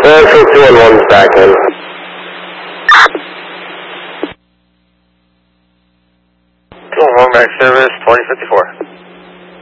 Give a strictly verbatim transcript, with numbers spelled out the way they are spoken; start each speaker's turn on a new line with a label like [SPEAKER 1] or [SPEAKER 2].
[SPEAKER 1] Uh, so two one one's back in.
[SPEAKER 2] two one one back service, twenty fifty-four.